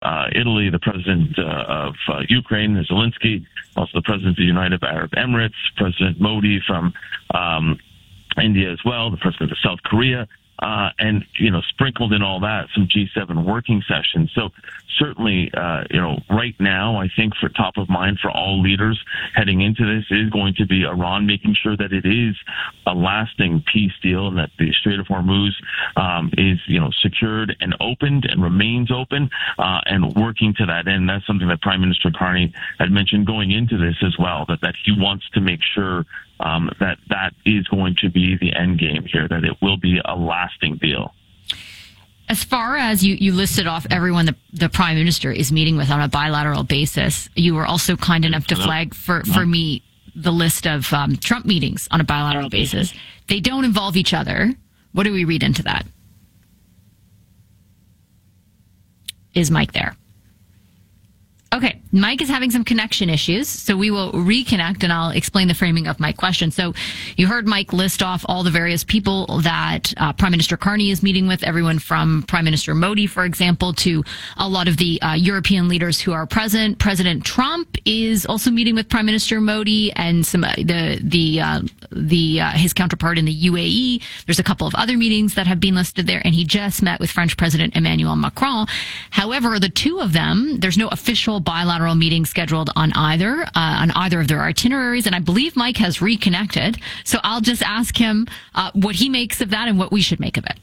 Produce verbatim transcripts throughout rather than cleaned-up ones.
uh, Italy, the president uh, of uh, Ukraine, Zelensky, also the president of the United Arab Emirates, President Modi from um, India as well, the president of South Korea. Uh, and, you know, sprinkled in all that, some G seven working sessions. So certainly, uh, you know, right now, I think for top of mind for all leaders heading into this is going to be Iran making sure that it is a lasting peace deal and that the Strait of Hormuz um, is, you know, secured and opened and remains open uh, and working to that end. That's something that Prime Minister Carney had mentioned going into this as well, that, that he wants to make sure Um, that that is going to be the end game here, that it will be a lasting deal. As far as you, you listed off everyone the, the Prime Minister is meeting with on a bilateral basis, you were also kind enough to flag for, for me the list of um, Trump meetings on a bilateral basis. They don't involve each other. What do we read into that? Is Mike there? Okay, Mike is having some connection issues, so we will reconnect and I'll explain the framing of my question. So you heard Mike list off all the various people that uh, Prime Minister Carney is meeting with, everyone from Prime Minister Modi, for example, to a lot of the uh, European leaders who are present. President Trump is also meeting with Prime Minister Modi and some uh, the the uh, the uh, his counterpart in the U A E. There's a couple of other meetings that have been listed there, and he just met with French President Emmanuel Macron. However, the two of them, there's no official bilateral meeting scheduled on either, uh, on either of their itineraries. And I believe Mike has reconnected. So I'll just ask him uh, what he makes of that and what we should make of it.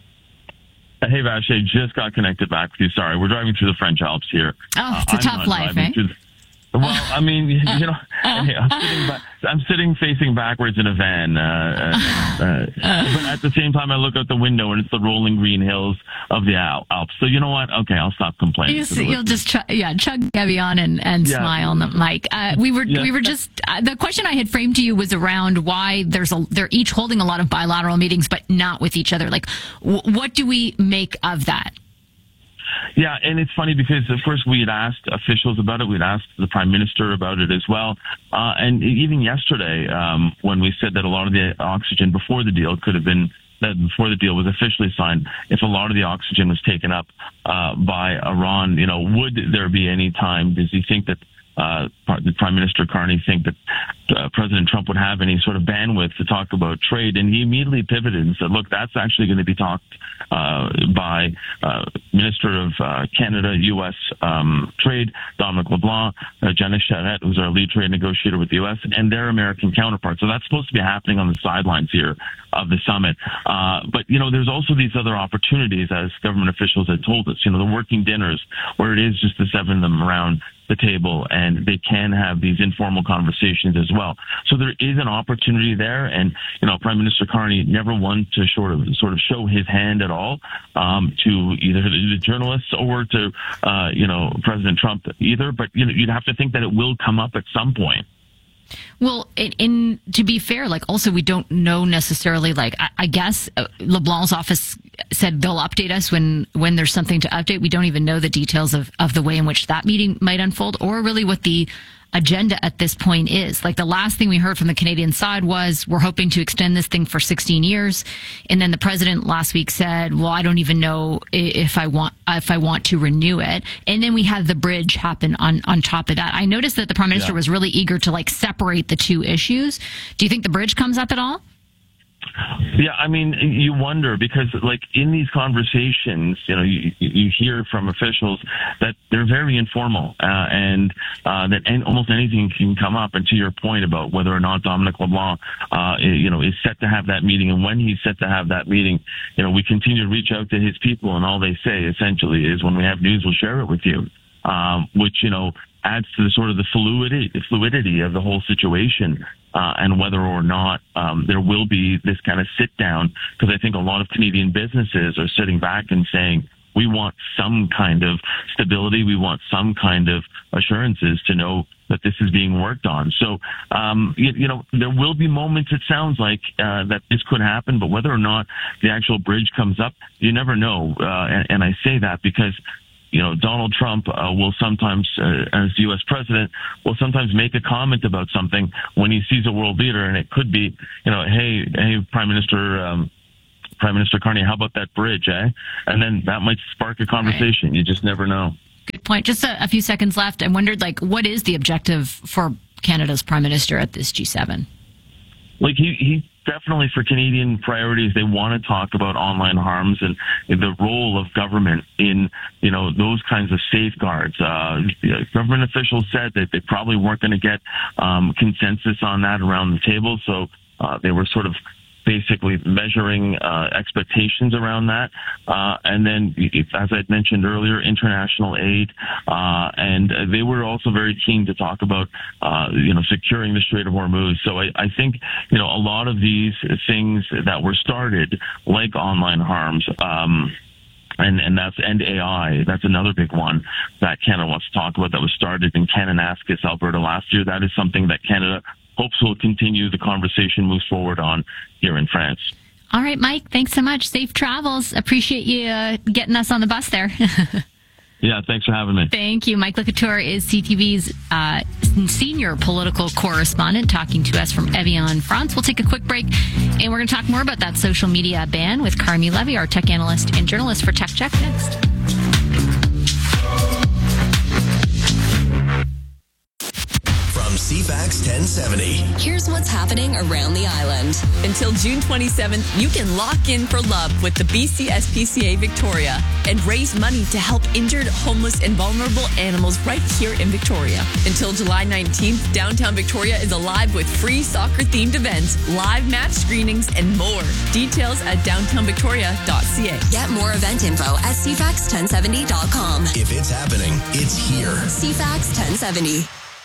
Hey, Vache, just got connected back with you. Sorry, we're driving through the French Alps here. Oh, it's a uh, tough life, eh? The, well, I mean, you know, hey, I'm, sitting back, I'm sitting facing backwards in a van. Uh, uh, uh, but at the same time, I look out the window and it's the rolling green hills of the Al- Alps. So you know what? Okay, I'll stop complaining. You see, you'll just ch- yeah chug heavy on and, and yeah. smile, Mike. Uh, we were yeah. we were just uh, the question I had framed to you was around why there's a they're each holding a lot of bilateral meetings, but not with each other. Like, w- what do we make of that? Yeah, and it's funny because, of course, we had asked officials about it. We'd asked the Prime Minister about it as well. Uh, and even yesterday, um, when we said that a lot of the oxygen before the deal could have been, that before the deal was officially signed, if a lot of the oxygen was taken up uh, by Iran, you know, would there be any time? Does he think that uh, the Prime Minister Carney think that uh, President Trump would have any sort of bandwidth to talk about trade? And he immediately pivoted and said, look, that's actually going to be talked uh, by uh, Minister of uh, Canada, U S um, Trade, Dominic LeBlanc, uh, Janice Charette, who's our lead trade negotiator with the U S, and their American counterparts. So that's supposed to be happening on the sidelines here of the summit. Uh, but, you know, there's also these other opportunities, as government officials had told us, you know, the working dinners where it is just the seven of them around the table and they can have these informal conversations as well. So there is an opportunity there. And, you know, Prime Minister Carney never wanted to sort of, sort of show his hand at all, um, to either the journalists or to, uh, you know, President Trump either. But, you know, you'd have to think that it will come up at some point. Well, in, in to be fair, like also we don't know necessarily. Like I, I guess uh, LeBlanc's office said they'll update us when when there's something to update. We don't even know the details of of the way in which that meeting might unfold, or really what the agenda at this point is. Like the last thing we heard from the Canadian side was we're hoping to extend this thing for sixteen years, and then the president last week said, "Well, I don't even know if I want if I want to renew it." And then we had the bridge happen on on top of that. I noticed that the Prime Minister yeah. was really eager to like separate the two issues. Do you think the bridge comes up at all? Yeah, I mean, you wonder because, like, in these conversations, you know, you, you hear from officials that they're very informal uh, and uh, that any, almost anything can come up. And to your point about whether or not Dominic LeBlanc, uh, you know, is set to have that meeting and when he's set to have that meeting, you know, we continue to reach out to his people, and all they say essentially is, when we have news, we'll share it with you, um, which, you know, adds to the sort of the fluidity, the fluidity of the whole situation, uh, and whether or not um, there will be this kind of sit down, because I think a lot of Canadian businesses are sitting back and saying, we want some kind of stability, we want some kind of assurances to know that this is being worked on. So, um, you, you know, there will be moments, it sounds like, uh, that this could happen, but whether or not the actual bridge comes up, you never know. Uh, and, and I say that because, you know, Donald Trump uh, will sometimes, uh, as U S president, will sometimes make a comment about something when he sees a world leader, and it could be, you know, hey, hey, Prime Minister, um, Prime Minister Carney, how about that bridge, eh? And then that might spark a conversation. Right. You just never know. Good point. Just a, a few seconds left. I wondered, like, what is the objective for Canada's Prime Minister at this G seven? Like, he, he definitely, for Canadian priorities, they want to talk about online harms and the role of government in, you know, those kinds of safeguards. Uh, government officials said that they probably weren't going to get um, consensus on that around the table, so uh, they were sort of basically measuring uh, expectations around that. Uh, and then, as I mentioned earlier, international aid. Uh, and they were also very keen to talk about, uh, you know, securing the Strait of Hormuz. So I, I think, you know, a lot of these things that were started, like online harms, um, And, and that's and A I. That's another big one that Canada wants to talk about that was started in Kananaskis, Alberta last year. That is something that Canada hopes will continue the conversation moves forward on here in France. All right, Mike, thanks so much. Safe travels. Appreciate you uh, getting us on the bus there. Yeah, thanks for having me. Thank you. Mike Lacouture is C T V's uh, senior political correspondent talking to us from Evian, France. We'll take a quick break, and we're going to talk more about that social media ban with Carmi Levy, our tech analyst and journalist for Tech Check, next. From C FAX ten seventy. Here's what's happening around the island. Until June twenty-seventh, you can lock in for love with the B C S P C A Victoria and raise money to help injured, homeless, and vulnerable animals right here in Victoria. Until July nineteenth, downtown Victoria is alive with free soccer-themed events, live match screenings, and more. Details at downtown victoria dot c a. Get more event info at c fax ten seventy dot com. If it's happening, it's here. C FAX ten seventy.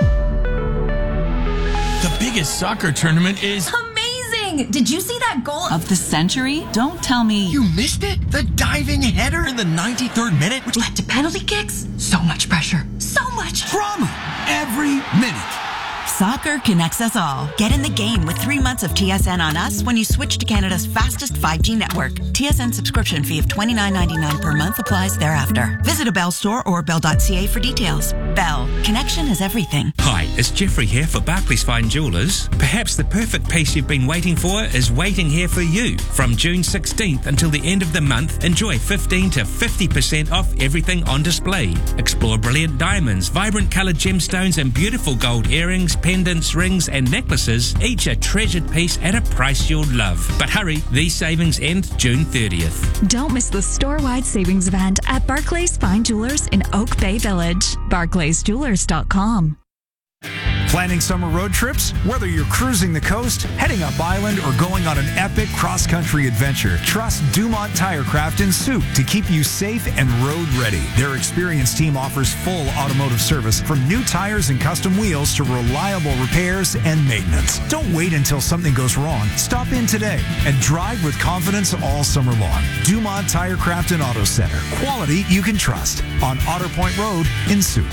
The biggest soccer tournament is amazing! Did you see that goal of the century? Don't tell me you missed it? The diving header in the ninety-third minute, which led to penalty kicks? So much pressure. So much drama every minute. Soccer connects us all. Get in the game with three months of T S N on us when you switch to Canada's fastest five G network. T S N subscription fee of twenty-nine ninety-nine per month applies thereafter. Visit a Bell store or bell dot c a for details. Bell. Connection is everything. Hi, it's Jeffrey here for Barclays Fine Jewellers. Perhaps the perfect piece you've been waiting for is waiting here for you. From June sixteenth until the end of the month, enjoy fifteen to fifty percent off everything on display. Explore brilliant diamonds, vibrant coloured gemstones, and beautiful gold earrings, pendants, rings, and necklaces, each a treasured piece at a price you'll love. But hurry, these savings end June thirtieth. Don't miss the store-wide savings event at Barclays Fine Jewelers in Oak Bay Village. barclays jewelers dot com. Planning summer road trips? Whether you're cruising the coast, heading up island, or going on an epic cross-country adventure, trust Dumont Tirecraft in Soup to keep you safe and road ready. Their experienced team offers full automotive service from new tires and custom wheels to reliable repairs and maintenance. Don't wait until something goes wrong. Stop in today and drive with confidence all summer long. Dumont Tirecraft and Auto Center. Quality you can trust on Otter Point Road in Soup.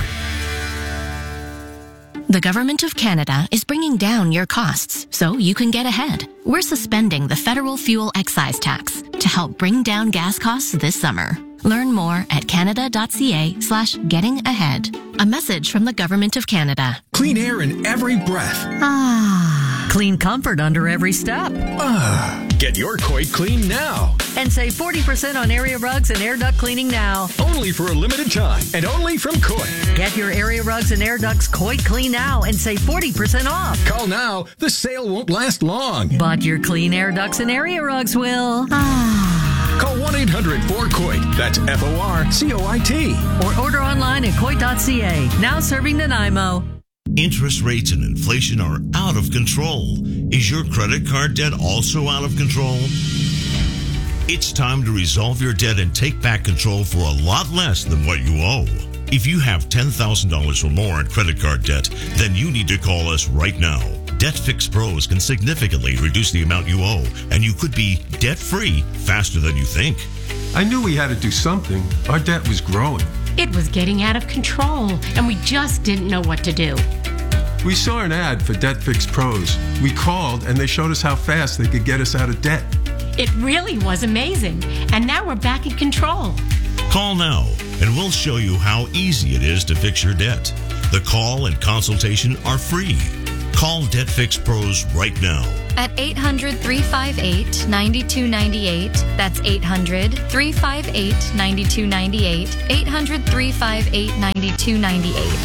The Government of Canada is bringing down your costs so you can get ahead. We're suspending the federal fuel excise tax to help bring down gas costs this summer. Learn more at canada dot c a slash getting ahead. A message from the Government of Canada. Clean air in every breath. Ah. Clean comfort under every step. Ah. Get your Coit clean now. And save forty percent on area rugs and air duct cleaning now. Only for a limited time and only from Coit. Get your area rugs and air ducts Coit clean now and save forty percent off. Call now. The sale won't last long. But your clean air ducts and area rugs will. Ah. Call one eight hundred four Coit. That's F O R C O I T. Or order online at coit dot c a. Now serving Nanaimo. Interest rates and inflation are out of control. Is your credit card debt also out of control? It's time to resolve your debt and take back control for a lot less than what you owe. If you have ten thousand dollars or more in credit card debt, then you need to call us right now. Debt Fix Pros can significantly reduce the amount you owe, and you could be debt-free faster than you think. I knew we had to do something. Our debt was growing. It was getting out of control, and we just didn't know what to do. We saw an ad for Debt Fix Pros. We called, and they showed us how fast they could get us out of debt. It really was amazing, and now we're back in control. Call now, and we'll show you how easy it is to fix your debt. The call and consultation are free. Call Debt Fix Pros right now. At eight hundred, three five eight, nine two nine eight. That's eight hundred, three five eight, nine two nine eight. eight hundred, three five eight, nine two nine eight.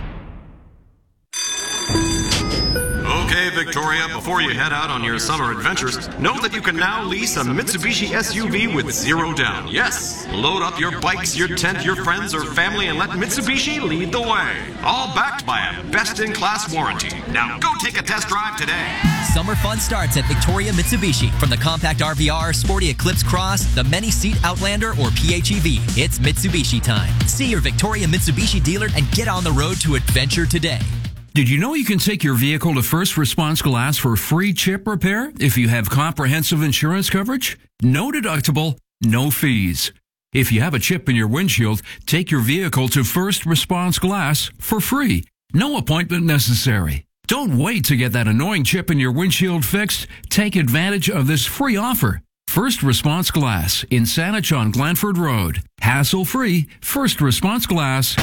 Okay, Victoria, before you head out on your summer adventures, know that you can now lease a Mitsubishi S U V with zero down. Yes, load up your bikes, your tent, your friends, or family, and let Mitsubishi lead the way. All backed by a best-in-class warranty. Now go take a test drive today. Summer fun starts at Victoria Mitsubishi. From the compact R V R, sporty Eclipse Cross, the many-seat Outlander, or P H E V, it's Mitsubishi time. See your Victoria Mitsubishi dealer and get on the road to adventure today. Did you know you can take your vehicle to First Response Glass for free chip repair if you have comprehensive insurance coverage? No deductible, no fees. If you have a chip in your windshield, take your vehicle to First Response Glass for free. No appointment necessary. Don't wait to get that annoying chip in your windshield fixed. Take advantage of this free offer. First Response Glass in Saanich on Glanford Road. Hassle-free, First Response Glass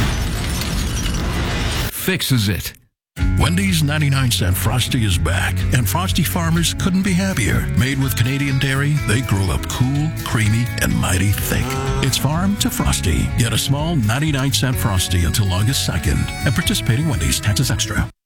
fixes it. Wendy's ninety-nine cent Frosty is back, and Frosty farmers couldn't be happier. Made with Canadian dairy, they grow up cool, creamy, and mighty thick. It's farm to Frosty. Get a small ninety-nine cent Frosty until August second at participating Wendy's. Taxes extra.